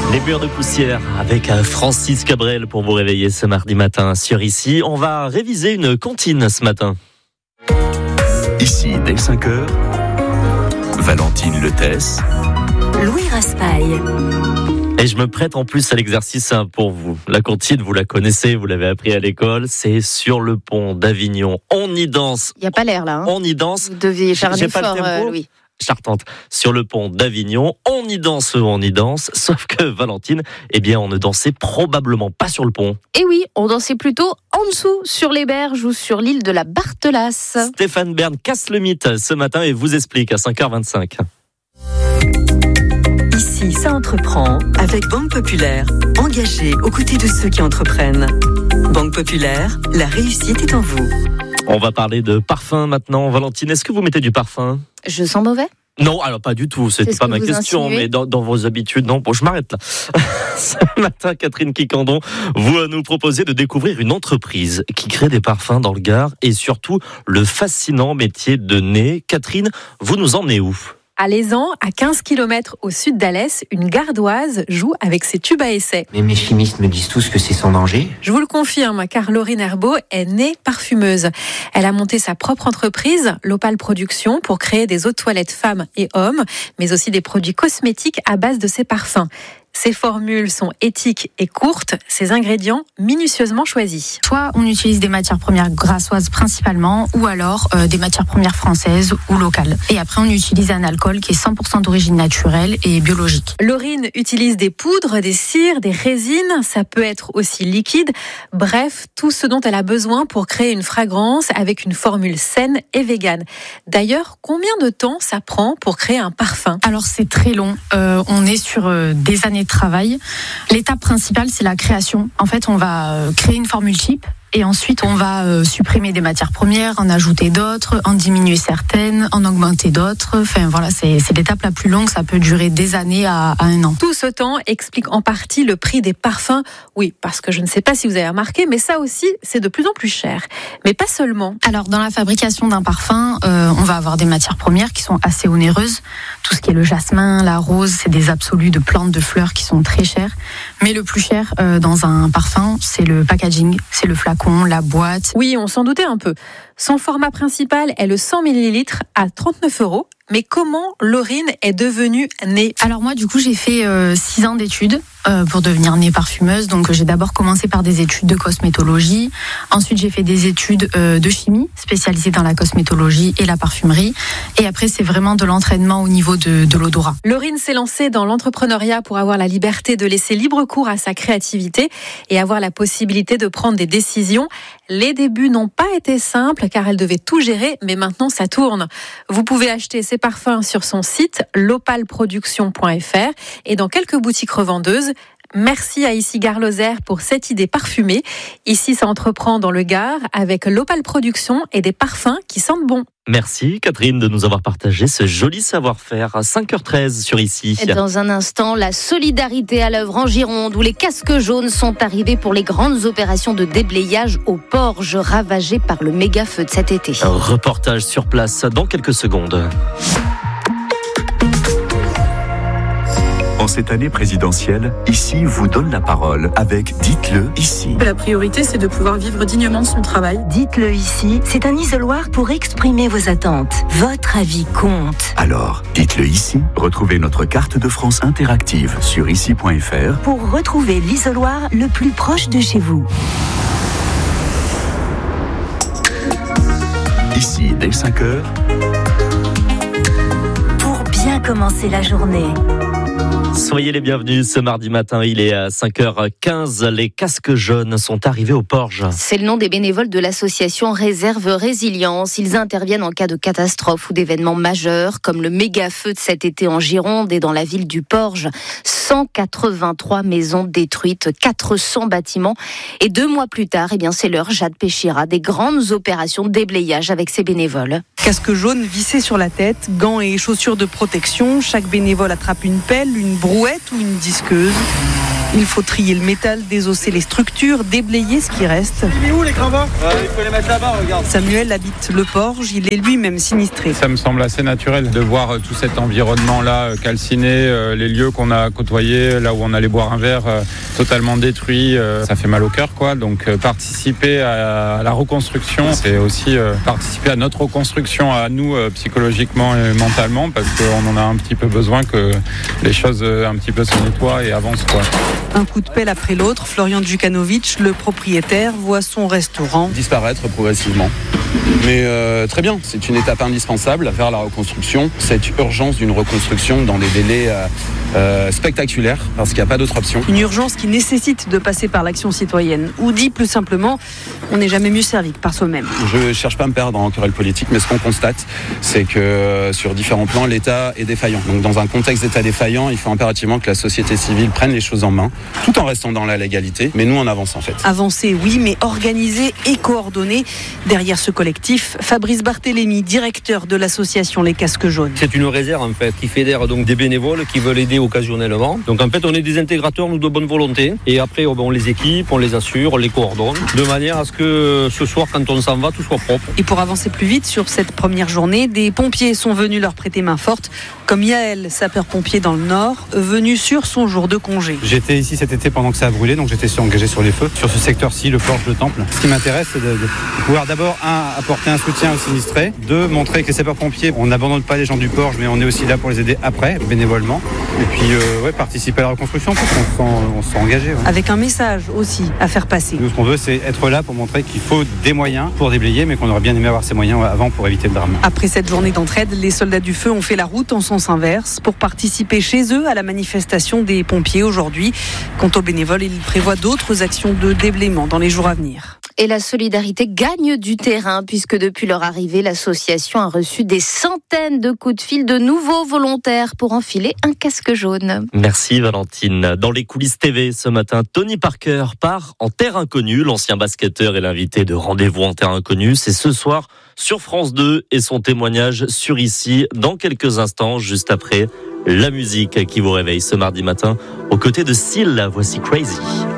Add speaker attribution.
Speaker 1: Les murs de poussière avec Francis Cabrel pour vous réveiller ce mardi matin sur Ici. On va réviser une comptine ce matin.
Speaker 2: Ici, dès 5h, Valentine Letès,
Speaker 3: Louis Raspail.
Speaker 1: Et je me prête en plus à l'exercice pour vous. La comptine, vous la connaissez, vous l'avez appris à l'école. C'est sur le pont d'Avignon. On y danse.
Speaker 3: Il n'y a pas l'air là.
Speaker 1: On y danse.
Speaker 3: Vous deviez faire un
Speaker 1: J'ai pas
Speaker 3: effort,
Speaker 1: le tempo.
Speaker 3: Louis.
Speaker 1: Chartante, sur le pont d'Avignon, on y danse, sauf que Valentine, on ne dansait probablement pas sur le pont.
Speaker 3: Et oui, on dansait plutôt en dessous, sur les berges ou sur l'île de la Barthelasse.
Speaker 1: Stéphane Bern casse le mythe ce matin et vous explique à 5h25.
Speaker 4: Ici, ça entreprend avec Banque Populaire, engagée aux côtés de ceux qui entreprennent. Banque Populaire, la réussite est en vous.
Speaker 1: On va parler de parfum maintenant. Valentine, est-ce que vous mettez du parfum ?
Speaker 3: Je sens mauvais ?
Speaker 1: Non, alors pas du tout, c'était pas ma question, mais dans vos habitudes, non. Bon, je m'arrête là. Ce matin, Catherine Quicandon, vous nous proposez de découvrir une entreprise qui crée des parfums dans le Gard et surtout le fascinant métier de nez. Catherine, vous nous emmenez où ?
Speaker 5: À Lézan, à 15 km au sud d'Alès, une gardoise joue avec ses tubes à essai.
Speaker 6: Mais mes chimistes me disent tous que c'est sans danger.
Speaker 5: Je vous le confirme, car Laurine Herbeau est née parfumeuse. Elle a monté sa propre entreprise, l'Opale Production, pour créer des eaux de toilette femmes et hommes, mais aussi des produits cosmétiques à base de ses parfums. Ces formules sont éthiques et courtes, ces ingrédients minutieusement choisis.
Speaker 7: Soit on utilise des matières premières grassoises principalement, ou alors des matières premières françaises ou locales. Et après on utilise un alcool qui est 100% d'origine naturelle et biologique.
Speaker 5: Laurine utilise des poudres, des cires, des résines, ça peut être aussi liquide. Bref, tout ce dont elle a besoin pour créer une fragrance avec une formule saine et végane. D'ailleurs, combien de temps ça prend pour créer un parfum ?
Speaker 7: Alors c'est très long, on est sur des années de travail. L'étape principale, c'est la création. En fait, on va créer une formule type et ensuite on va supprimer des matières premières, en ajouter d'autres, en diminuer certaines, en augmenter d'autres. Enfin voilà, c'est l'étape la plus longue, ça peut durer des années à 1 an.
Speaker 5: Tout ce temps explique en partie le prix des parfums. Oui, parce que je ne sais pas si vous avez remarqué, mais ça aussi, c'est de plus en plus cher. Mais pas seulement.
Speaker 7: Alors dans la fabrication d'un parfum, on va avoir des matières premières qui sont assez onéreuses. Tout ce qui est le jasmin, la rose, c'est des absolus de plantes, de fleurs qui sont très chères. Mais le plus cher dans un parfum, c'est le packaging, c'est le flacon, la boîte.
Speaker 5: Oui, on s'en doutait un peu. Son format principal est le 100 ml à 39 €. Mais comment Laurine est devenue nez ?
Speaker 7: Alors moi, du coup, j'ai fait 6 ans d'études pour devenir nez parfumeuse. Donc j'ai d'abord commencé par des études de cosmétologie. Ensuite, j'ai fait des études de chimie, spécialisées dans la cosmétologie et la parfumerie. Et après, c'est vraiment de l'entraînement au niveau de l'odorat.
Speaker 5: Laurine s'est lancée dans l'entrepreneuriat pour avoir la liberté de laisser libre cours à sa créativité et avoir la possibilité de prendre des décisions. Les débuts n'ont pas été simples car elle devait tout gérer, mais maintenant ça tourne. Vous pouvez acheter ses parfums sur son site lopaleproduction.fr et dans quelques boutiques revendeuses. Merci à Ici Gare Lozère pour cette idée parfumée. Ici, ça entreprend dans le Gard avec l'Opale Production et des parfums qui sentent bon.
Speaker 1: Merci Catherine de nous avoir partagé ce joli savoir-faire à 5h13 sur Ici.
Speaker 3: Et dans un instant, la solidarité à l'œuvre en Gironde où les casques jaunes sont arrivés pour les grandes opérations de déblayage aux Porges ravagées par le méga feu de cet été.
Speaker 1: Un reportage sur place dans quelques secondes.
Speaker 2: En cette année présidentielle, Ici vous donne la parole avec Dites-le ici.
Speaker 8: La priorité, c'est de pouvoir vivre dignement de son travail.
Speaker 4: Dites-le ici, c'est un isoloir pour exprimer vos attentes. Votre avis compte.
Speaker 2: Alors, dites-le ici. Retrouvez notre carte de France interactive sur ici.fr
Speaker 4: Pour retrouver l'isoloir le plus proche de chez vous.
Speaker 2: Ici, dès 5h,
Speaker 4: Pour bien commencer la journée.
Speaker 1: Soyez les bienvenus ce mardi matin, il est à 5h15. Les casques jaunes sont arrivés aux Porges.
Speaker 3: C'est le nom des bénévoles de l'association Réserve Résilience. Ils interviennent en cas de catastrophe ou d'événements majeurs, comme le méga feu de cet été en Gironde et dans la ville du Porge. 183 maisons détruites, 400 bâtiments. Et 2 mois plus tard, c'est l'heure, Jade Péchira, des grandes opérations de déblayage avec ses bénévoles.
Speaker 8: Casque jaune vissé sur la tête, gants et chaussures de protection. Chaque bénévole attrape une pelle, une brouette ou une disqueuse. Il faut trier le métal, désosser les structures, déblayer ce qui reste.
Speaker 9: Il est où les gravats ? Il faut les mettre là-bas, regarde.
Speaker 8: Samuel habite le Porge, il est lui-même sinistré.
Speaker 10: Ça me semble assez naturel de voir tout cet environnement-là calciné, les lieux qu'on a côtoyés, là où on allait boire un verre, totalement détruits. Ça fait mal au cœur, quoi. Donc participer à la reconstruction, c'est aussi participer à notre reconstruction à nous, psychologiquement et mentalement, parce qu'on en a un petit peu besoin que les choses un petit peu se nettoient et avancent, quoi.
Speaker 8: Un coup de pelle après l'autre, Florian Djukanovic, le propriétaire, voit son restaurant
Speaker 11: disparaître progressivement. Mais très bien, c'est une étape indispensable vers la reconstruction. Cette urgence d'une reconstruction dans des délais spectaculaires, parce qu'il n'y a pas d'autre option.
Speaker 8: Une urgence qui nécessite de passer par l'action citoyenne. Ou dit plus simplement, on n'est jamais mieux servi que par soi-même.
Speaker 11: Je ne cherche pas à me perdre en querelle politique, mais ce qu'on constate, c'est que sur différents plans, l'État est défaillant. Donc dans un contexte d'État défaillant, il faut impérativement que la société civile prenne les choses en main, tout en restant dans la légalité. Mais nous, on avance en fait.
Speaker 8: Avancer, oui, mais organiser et coordonner. Derrière ce collectif, Fabrice Barthélémy, directeur de l'association Les Casques Jaunes.
Speaker 12: C'est une réserve en fait qui fédère donc des bénévoles qui veulent aider occasionnellement. Donc en fait on est des intégrateurs nous de bonne volonté et après on les équipe, on les assure, on les coordonne de manière à ce que ce soir quand on s'en va tout soit propre.
Speaker 8: Et pour avancer plus vite sur cette première journée, des pompiers sont venus leur prêter main forte, comme Yael, sapeur-pompier dans le Nord, venu sur son jour de congé.
Speaker 13: J'étais ici cet été pendant que ça a brûlé, donc j'étais engagé sur les feux, sur ce secteur-ci, le Porge, le Temple. Ce qui m'intéresse, c'est de pouvoir d'abord, apporter un soutien aux sinistrés, deux, montrer que les sapeurs-pompiers, on n'abandonne pas les gens du Porge, mais on est aussi là pour les aider après, bénévolement. Et puis, participer à la reconstruction, parce qu'on se sent engagé. Ouais.
Speaker 8: Avec un message aussi à faire passer.
Speaker 13: Nous, ce qu'on veut, c'est être là pour montrer qu'il faut des moyens pour déblayer, mais qu'on aurait bien aimé avoir ces moyens avant pour éviter le drame.
Speaker 8: Après cette journée d'entraide, les soldats du feu ont fait la route en sens inverse pour participer chez eux à la manifestation des pompiers aujourd'hui. Quant aux bénévoles, ils prévoient d'autres actions de déblaiement dans les jours à venir.
Speaker 3: Et la solidarité gagne du terrain puisque depuis leur arrivée, l'association a reçu des centaines de coups de fil de nouveaux volontaires pour enfiler un casque jaune.
Speaker 1: Merci Valentine. Dans les coulisses TV ce matin, Tony Parker part en terre inconnue. L'ancien basketteur est l'invité de Rendez-vous en terre inconnue. C'est ce soir sur France 2 et son témoignage sur Ici dans quelques instants, juste après la musique qui vous réveille ce mardi matin aux côtés de Seal. Voici Crazy.